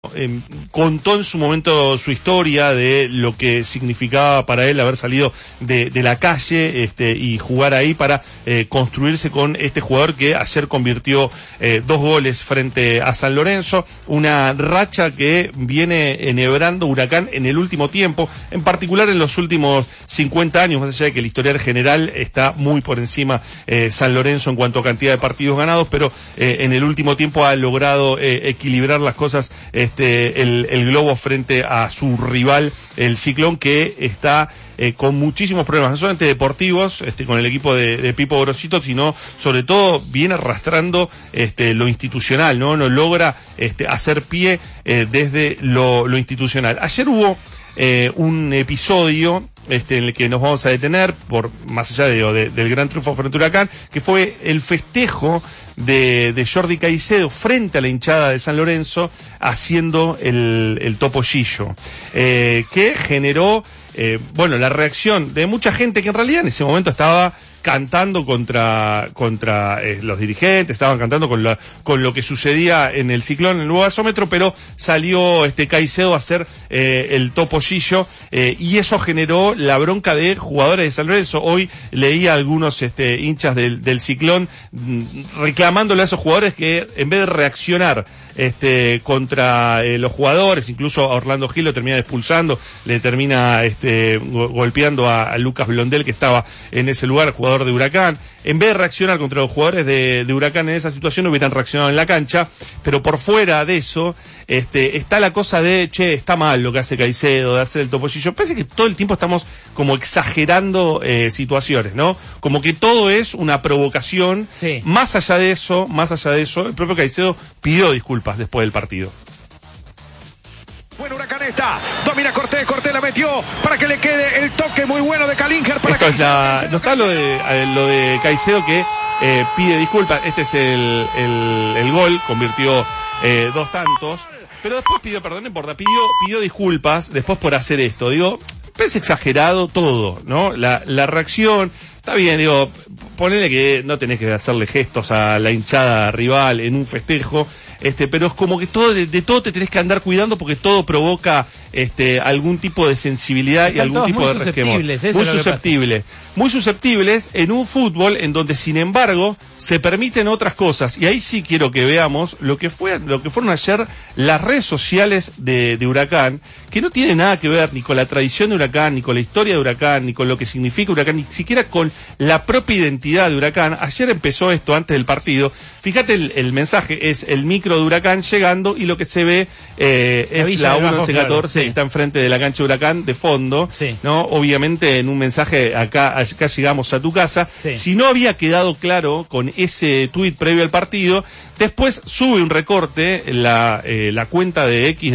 Contó en su momento su historia de lo que significaba para él haber salido de la calle y jugar ahí para construirse con este jugador que ayer convirtió 2 goles frente a San Lorenzo, una racha que viene enhebrando Huracán en el último tiempo, en particular en los últimos 50 años, más allá de que el historial general está muy por encima San Lorenzo en cuanto a cantidad de partidos ganados, pero en el último tiempo ha logrado equilibrar las cosas el Globo frente a su rival, el Ciclón, que está con muchísimos problemas, no solamente deportivos, con el equipo de Pipo Gorosito, sino sobre todo viene arrastrando lo institucional, no logra hacer pie desde lo institucional. Ayer hubo un episodio en el que nos vamos a detener, por más allá del gran triunfo frente a Huracán, que fue el festejo de Jordi Caicedo frente a la hinchada de San Lorenzo haciendo el topollillo, que generó la reacción de mucha gente que en realidad en ese momento estaba cantando contra los dirigentes, estaban cantando con lo que sucedía en el Ciclón, en el nuevo gasómetro, pero salió Caicedo a hacer el topollillo, y eso generó la bronca de jugadores de San Lorenzo. Hoy leía a algunos hinchas del Ciclón reclamándole a esos jugadores que en vez de reaccionar contra los jugadores, incluso a Orlando Gil lo termina expulsando, le termina golpeando a Lucas Blondel, que estaba en ese lugar, jugador de Huracán. En vez de reaccionar contra los jugadores de Huracán en esa situación, hubieran reaccionado en la cancha, pero por fuera de eso está la cosa de, está mal lo que hace Caicedo, de hacer el topollillo. Parece que todo el tiempo estamos como exagerando situaciones, ¿no? Como que todo es una provocación. Sí. Más allá de eso, el propio Caicedo pidió disculpas después del partido. Bueno, Huracanista, domina Cortés la metió para que le quede el toque muy bueno de Calinger. Para esto no está lo de Caicedo, que pide disculpas. Este es el gol, convirtió 2 tantos, pero después pidió perdón, no importa, pidió disculpas después por hacer esto. Digo, parece exagerado todo, ¿no? La reacción, está bien, digo, ponele que no tenés que hacerle gestos a la hinchada rival en un festejo, pero es como que de todo te tenés que andar cuidando, porque todo provoca algún tipo de sensibilidad. Están y algún tipo de resquemor. Muy susceptibles en un fútbol en donde, sin embargo, se permiten otras cosas. Y ahí sí quiero que veamos lo que fueron ayer las redes sociales de Huracán, que no tiene nada que ver ni con la tradición de Huracán, ni con la historia de Huracán, ni con lo que significa Huracán, ni siquiera con la propia identidad de Huracán. Ayer empezó esto antes del partido. Fíjate el mensaje, es el micro de Huracán llegando, y lo que se ve es la 1114, que está enfrente de la cancha de Huracán, de fondo, sí, ¿no? Obviamente en un mensaje, acá llegamos a tu casa. Sí. Si no había quedado claro con ese tuit previo al partido, después sube un recorte, la cuenta de X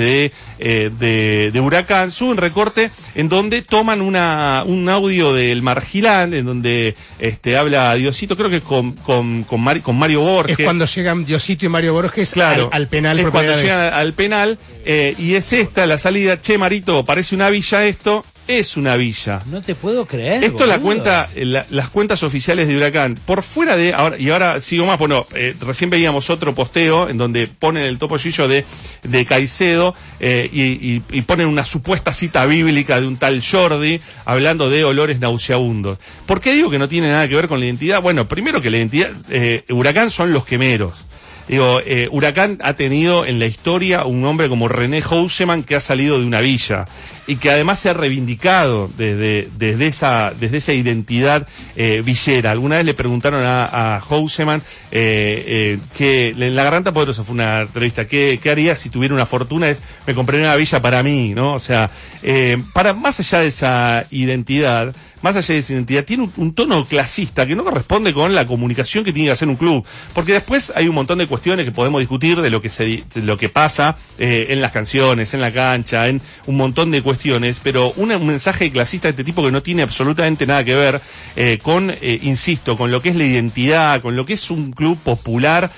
de Huracán, sube un recorte en donde toman un audio del Margilán, en donde habla Diosito, creo que con Mario Borges. Es cuando llegan Diosito y Mario Borges, claro, al penal. Es cuando llegan al penal, y es esta la salida. Che, Marito, parece una villa esto. Es una villa. No te puedo creer. Esto es la cuenta, las cuentas oficiales de Huracán. Por fuera de ahora sigo más. Bueno, recién veíamos otro posteo en donde ponen el topollillo de Caicedo, y ponen una supuesta cita bíblica de un tal Jordi hablando de olores nauseabundos. ¿Por qué digo que no tiene nada que ver con la identidad? Bueno, primero que la identidad, Huracán son los quemeros. Digo, Huracán ha tenido en la historia un hombre como René Houseman, que ha salido de una villa y que además se ha reivindicado desde esa identidad villera. Alguna vez le preguntaron a Houseman, que en La Garganta Poderosa fue una entrevista, ¿qué haría si tuviera una fortuna? Me compraría una villa para mí, ¿no? O sea, más allá de esa identidad, tiene un tono clasista que no corresponde con la comunicación que tiene que hacer un club. Porque después hay un montón de cuestiones que podemos discutir de lo que pasa en las canciones, en la cancha, en un montón de cuestiones, pero un mensaje clasista de este tipo que no tiene absolutamente nada que ver insisto, con lo que es la identidad, con lo que es un club popular,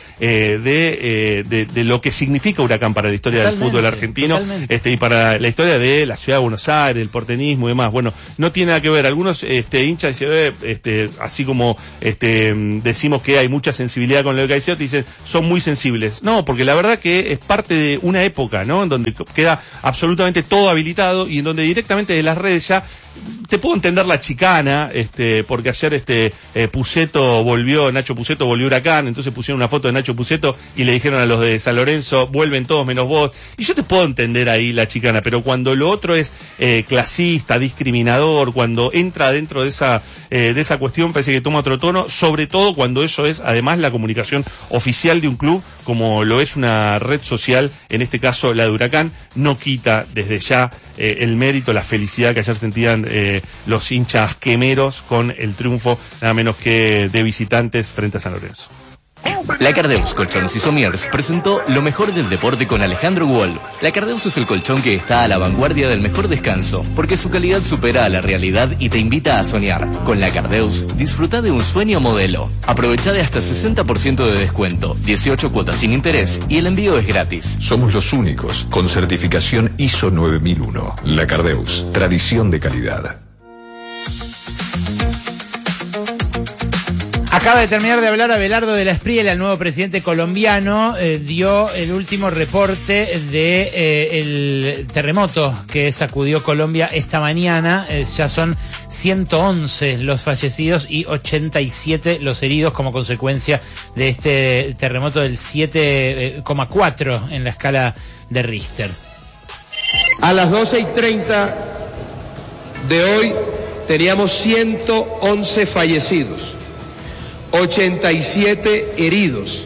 de lo que significa Huracán para la historia del fútbol argentino, y para la historia de la ciudad de Buenos Aires, el porteñismo y demás. Bueno, no tiene nada que ver. Algunos algunos hinchas dicen, así como decimos que hay mucha sensibilidad con lo de Caicedo, te dicen, son muy sensibles. No, porque la verdad que es parte de una época, ¿no? En donde queda absolutamente todo habilitado y en donde directamente de las redes ya te puedo entender la chicana, porque ayer Nacho Puceto volvió Huracán, entonces pusieron una foto de Nacho Puceto y le dijeron a los de San Lorenzo, vuelven todos menos vos, y yo te puedo entender ahí la chicana, pero cuando lo otro es clasista, discriminador, cuando entra dentro de esa cuestión, parece que toma otro tono, sobre todo cuando eso es además la comunicación oficial de un club, como lo es una red social, en este caso la de Huracán. No quita desde ya el mérito, la felicidad que ayer sentían los hinchas quemeros con el triunfo nada menos que de visitantes frente a San Lorenzo. La Cardeus Colchones y Somiers presentó lo mejor del deporte con Alejandro Wolf. La Cardeus es el colchón que está a la vanguardia del mejor descanso, porque su calidad supera a la realidad y te invita a soñar. Con la Cardeus, disfruta de un sueño modelo. Aprovecha de hasta 60% de descuento, 18 cuotas sin interés y el envío es gratis. Somos los únicos con certificación ISO 9001. La Cardeus, tradición de calidad. Acaba de terminar de hablar Abelardo de la Espriella, el nuevo presidente colombiano, dio el último reporte de el terremoto que sacudió Colombia esta mañana. Ya son 111 los fallecidos y 87 los heridos como consecuencia de este terremoto del 7,4 en la escala de Richter. A las 12:30 de hoy teníamos 111 fallecidos, 87 heridos,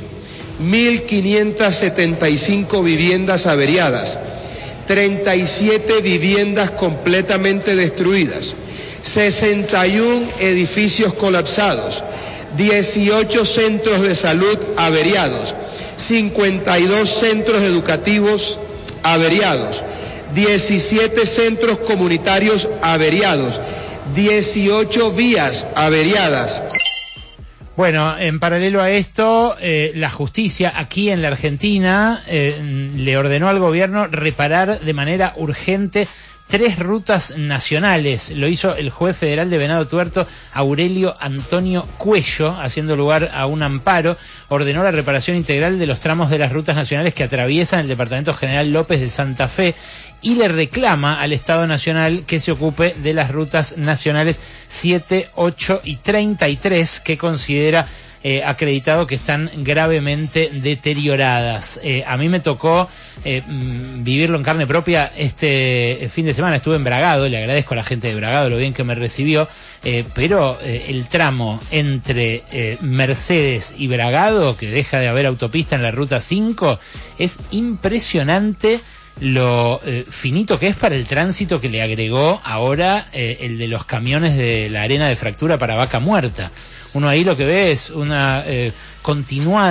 1.575 viviendas averiadas, 37 viviendas completamente destruidas, 61 edificios colapsados, 18 centros de salud averiados, 52 centros educativos averiados, 17 centros comunitarios averiados, 18 vías averiadas. Bueno, en paralelo a esto, la justicia aquí en la Argentina le ordenó al gobierno reparar de manera urgente 3 rutas nacionales. Lo hizo el juez federal de Venado Tuerto, Aurelio Antonio Cuello, haciendo lugar a un amparo. Ordenó la reparación integral de los tramos de las rutas nacionales que atraviesan el departamento General López de Santa Fe y le reclama al Estado Nacional que se ocupe de las rutas nacionales 7, 8 y 33 que considera acreditado que están gravemente deterioradas. A mí me tocó vivirlo en carne propia este fin de semana. Estuve en Bragado, le agradezco a la gente de Bragado lo bien que me recibió, pero el tramo entre Mercedes y Bragado, que deja de haber autopista en la ruta 5, es impresionante lo finito que es para el tránsito que le agregó ahora el de los camiones de la arena de fractura para Vaca Muerta. Uno ahí lo que ve es una un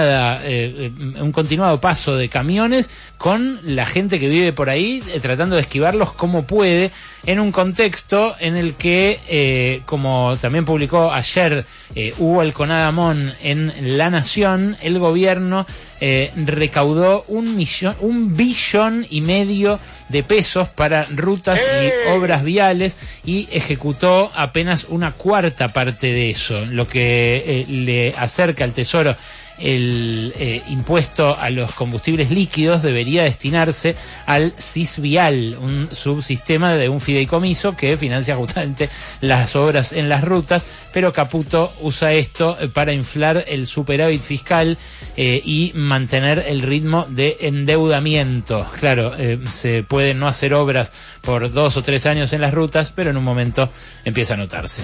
continuado paso de camiones con la gente que vive por ahí tratando de esquivarlos como puede, en un contexto en el que, como también publicó ayer Hugo Alconada-Mon en La Nación, el gobierno recaudó 1,5 billones de pesos para rutas y obras viales y ejecutó apenas una cuarta parte de eso, lo que le acerca al Tesoro el impuesto a los combustibles líquidos debería destinarse al CISVIAL, un subsistema de un fideicomiso que financia justamente las obras en las rutas, pero Caputo usa esto para inflar el superávit fiscal y mantener el ritmo de endeudamiento. Claro, se pueden no hacer obras por 2 o 3 años en las rutas, pero en un momento empieza a notarse.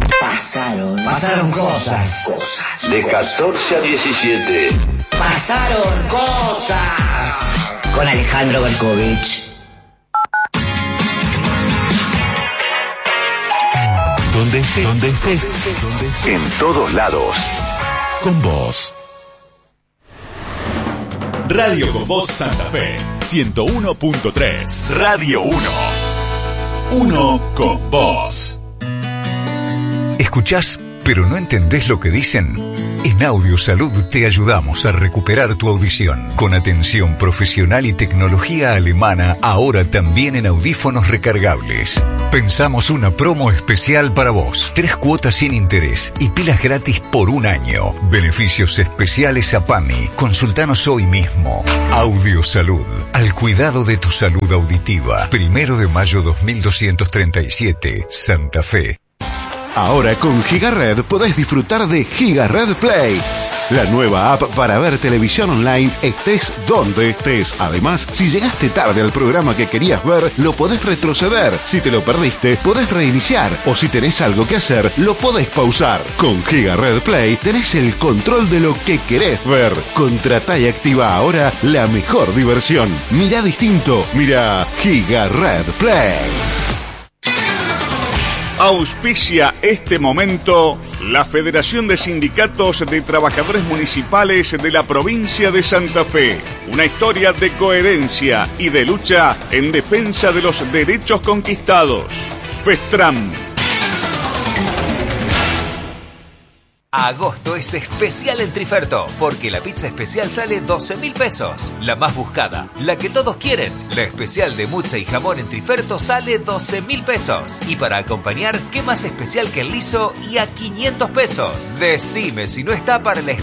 Pasaron cosas. De 14 a 17. Pasaron cosas. Con Alejandro Berkovich. Donde estés. En todos lados. Con vos. Radio Con Voz Santa Fe 101.3. Radio 1. Uno con vos. ¿Escuchás, pero no entendés lo que dicen? En Audiosalud te ayudamos a recuperar tu audición con atención profesional y tecnología alemana, ahora también en audífonos recargables. Pensamos una promo especial para vos. 3 cuotas sin interés y pilas gratis por 1 año. Beneficios especiales a PAMI. Consultanos hoy mismo. Audiosalud. Al cuidado de tu salud auditiva. 1 de mayo 2237. Santa Fe. Ahora con GigaRed podés disfrutar de GigaRed Play, la nueva app para ver televisión online estés donde estés. Además, si llegaste tarde al programa que querías ver, lo podés retroceder. Si te lo perdiste, podés reiniciar. O si tenés algo que hacer, lo podés pausar. Con GigaRed Play tenés el control de lo que querés ver. Contratá y activa ahora la mejor diversión. Mirá distinto. Mirá GigaRed Play. Auspicia este momento la Federación de Sindicatos de Trabajadores Municipales de la provincia de Santa Fe. Una historia de coherencia y de lucha en defensa de los derechos conquistados. FESTRAM. Agosto es especial en Triferto, porque la pizza especial sale 12.000 pesos. La más buscada, la que todos quieren. La especial de mutza y jamón en Triferto sale 12.000 pesos. Y para acompañar, ¿qué más especial que el liso y a 500 pesos? Decime si no está para la